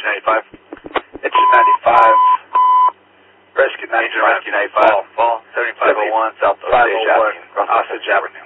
95. Engine 95. Rescue 95. Engine Rescue 95. Fall. 7501 South Osage Avenue. Osage Avenue.